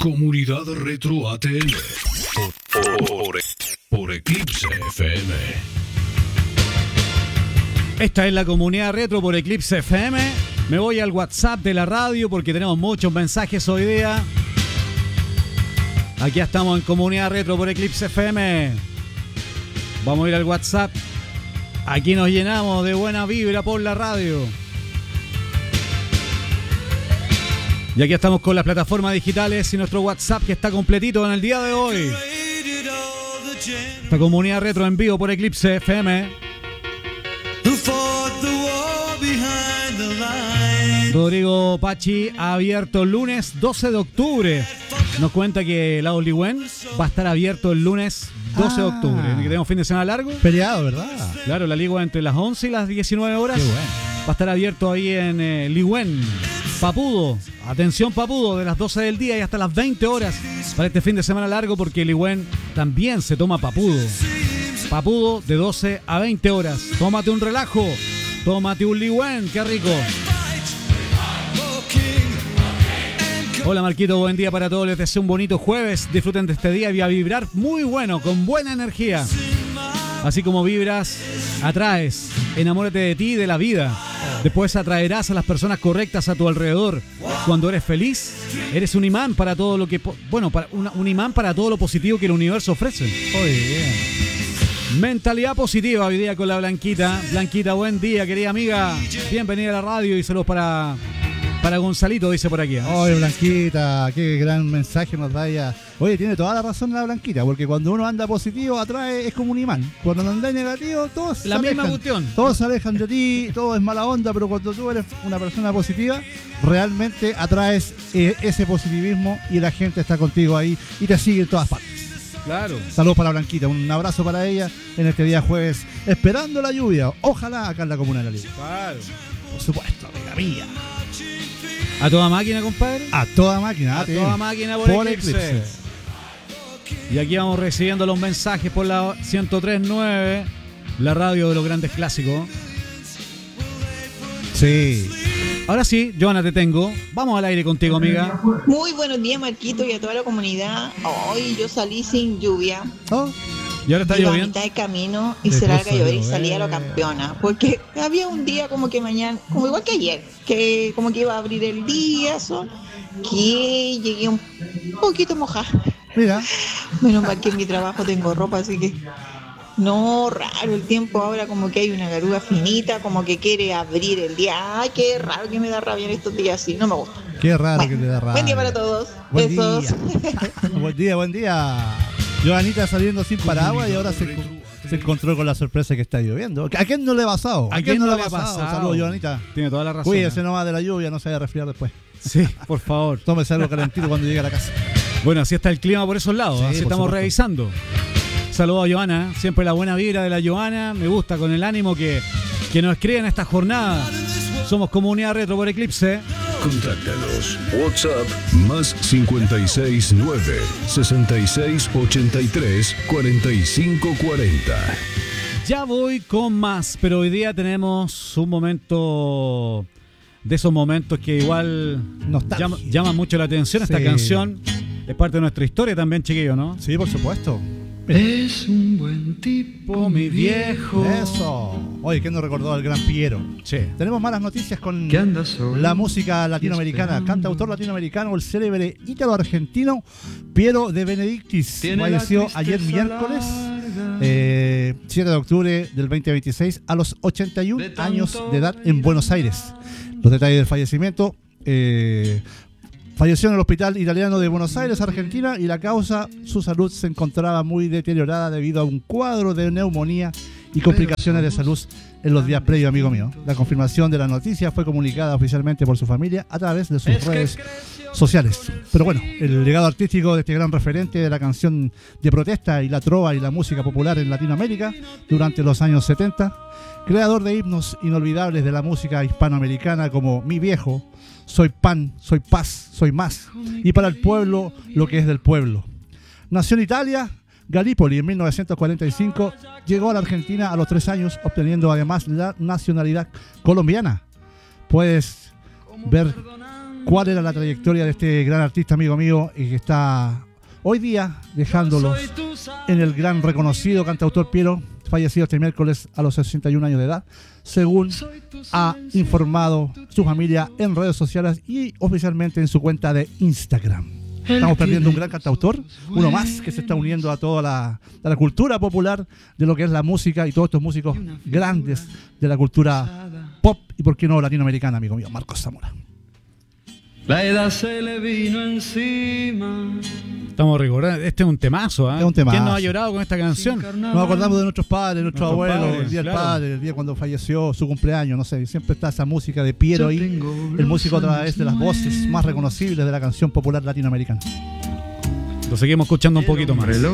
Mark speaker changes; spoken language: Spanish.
Speaker 1: Comunidad Retro ATL por Eclipse FM.
Speaker 2: Esta es la Comunidad Retro por Eclipse FM. Me voy al WhatsApp de la radio porque tenemos muchos mensajes hoy día. Aquí estamos en Comunidad Retro por Eclipse FM. Vamos a ir al WhatsApp. Aquí nos llenamos de buena vibra por la radio. Y aquí estamos con las plataformas digitales y nuestro WhatsApp que está completito en el día de hoy. Esta Comunidad Retro en vivo por Eclipse FM. Rodrigo Pachi ha abierto el lunes 12 de octubre. Nos cuenta que la Oliwen va a estar abierto el lunes 12 de octubre. Que tenemos fin de semana largo.
Speaker 3: Feriado, ¿verdad?
Speaker 2: Claro, la Ligua entre las 11 y las 19 horas.
Speaker 3: Qué bueno.
Speaker 2: Va a estar abierto ahí en Ligüen. Papudo, atención Papudo, de las 12 del día y hasta las 20 horas para este fin de semana largo, porque Ligüen también se toma Papudo. Papudo de 12 a 20 horas. Tómate un relajo, tómate un Ligüen, qué rico. Hola Marquito, buen día para todos, les deseo un bonito jueves, disfruten de este día y a vibrar muy bueno, con buena energía. Así como vibras, atraes, enamórate de ti y de la vida. Después atraerás a las personas correctas a tu alrededor. Cuando eres feliz, eres un imán para todo lo que, un imán para todo lo positivo que el universo ofrece.
Speaker 3: Muy bien.
Speaker 2: Mentalidad positiva hoy día con la Blanquita. Blanquita, buen día, querida amiga. Bienvenida a la radio y saludos para Gonzalito, dice por aquí.
Speaker 3: Oye, Blanquita, qué gran mensaje nos da ella. Oye, tiene toda la razón la Blanquita, porque cuando uno anda positivo, atrae, es como un imán. Cuando andas negativo, todos se alejan. La misma cuestión. Todos se alejan de ti, todo es mala onda, pero cuando tú eres una persona positiva, realmente atraes ese positivismo y la gente está contigo ahí y te sigue en todas partes.
Speaker 2: Claro.
Speaker 3: Saludos para Blanquita, un abrazo para ella en este día jueves, esperando la lluvia. Ojalá acá en la comuna de La Ligua.
Speaker 2: Claro.
Speaker 3: Por supuesto, amiga mía.
Speaker 2: ¿A toda máquina, compadre?
Speaker 3: A toda máquina.
Speaker 2: A toda máquina por Eclipse. Y aquí vamos recibiendo los mensajes por la 103.9, la radio de los grandes clásicos.
Speaker 3: Sí.
Speaker 2: Ahora sí, Joana, te tengo. Vamos al aire contigo, amiga.
Speaker 4: Muy buenos días, Marquito, y a toda la comunidad. Hoy yo salí sin lluvia.
Speaker 3: Oh.
Speaker 2: Y ahora está
Speaker 4: iba
Speaker 2: lloviendo.
Speaker 4: a mitad de camino y se larga a llover y salía a lo campeona. Porque había un día como que mañana, como igual que ayer, que como que iba a abrir el día, sol, que llegué un poquito mojada.
Speaker 3: Mira.
Speaker 4: Menos mal que en mi trabajo tengo ropa, así que no, raro el tiempo ahora, como que hay una garuga finita, como que quiere abrir el día. Ay, qué raro que me da rabia en estos días así, no me gusta.
Speaker 3: Qué raro que te da rabia.
Speaker 4: Buen día para todos.
Speaker 3: Buen
Speaker 4: Besos.
Speaker 3: Día. Buen día. Joanita saliendo sin paraguas y ahora se encontró con la sorpresa que está lloviendo. ¿A quién no le ha pasado?
Speaker 2: ¿A quién no le ha pasado?
Speaker 3: Saludos, Joanita.
Speaker 2: Tiene toda la razón.
Speaker 3: Cuídese nomás de la lluvia, no se vaya a resfriar después.
Speaker 2: Sí, por favor.
Speaker 3: Tómese algo calentito cuando llegue a la casa.
Speaker 2: Bueno, así está el clima por esos lados,
Speaker 3: Sí,
Speaker 2: así estamos
Speaker 3: supuesto.
Speaker 2: revisando. Saludos a Joana, siempre la buena vibra de la Joana. Me gusta con el ánimo que nos escribe en esta jornada. Somos Comunidad Retro por Eclipse.
Speaker 1: Contáctanos. WhatsApp más 569 6683 4540.
Speaker 2: Ya voy con más, pero hoy día tenemos un momento de esos momentos que igual llaman mucho la atención. Esta canción es parte de nuestra historia también, chiquillo, ¿no?
Speaker 3: Sí, por supuesto.
Speaker 2: Es un buen tipo, mi viejo.
Speaker 3: Eso. Oye, ¿quién nos recordó al gran Piero?
Speaker 2: Sí.
Speaker 3: Tenemos malas noticias con la música latinoamericana. Cantautor latinoamericano, el célebre ítalo-argentino Piero de Benedictis. Falleció ayer miércoles, 7 de octubre del 2026, a los 81 años de edad en Buenos Aires. Los detalles del fallecimiento. Falleció en el Hospital Italiano de Buenos Aires, Argentina, y la causa, su salud se encontraba muy deteriorada debido a un cuadro de neumonía y complicaciones de salud en los días previos, amigo mío. La confirmación de la noticia fue comunicada oficialmente por su familia a través de sus redes sociales. Pero bueno, el legado artístico de este gran referente de la canción de protesta y la trova y la música popular en Latinoamérica durante los años 70, creador de himnos inolvidables de la música hispanoamericana como Mi Viejo, Soy Pan, Soy Paz, Soy Más, y para el pueblo lo que es del pueblo. Nació en Italia, Gallipoli, en 1945, llegó a la Argentina a los 3 años, obteniendo además la nacionalidad colombiana. Puedes ver cuál era la trayectoria de este gran artista, amigo mío, y que está hoy día dejándolos en el gran reconocido cantautor Piero, fallecido este miércoles a los 61 años de edad, según ha informado su familia en redes sociales y oficialmente en su cuenta de Instagram. Estamos perdiendo un gran cantautor, uno más que se está uniendo a toda la cultura popular de lo que es la música y todos estos músicos grandes de la cultura pop y por qué no latinoamericana, amigo mío, Marcos Zamora.
Speaker 5: La edad se le vino encima.
Speaker 2: Estamos recordando, este es un temazo, ¿eh?
Speaker 3: Es un temazo.
Speaker 2: ¿Quién nos ha llorado con esta canción?
Speaker 3: Nos acordamos de nuestros padres, nuestros abuelos,
Speaker 2: padres,
Speaker 3: el día del
Speaker 2: claro.
Speaker 3: padre, el día cuando falleció, su cumpleaños, no sé, siempre está esa música de Piero ahí, el músico a través de las voces más reconocibles de la canción popular latinoamericana.
Speaker 2: Lo seguimos escuchando un poquito más.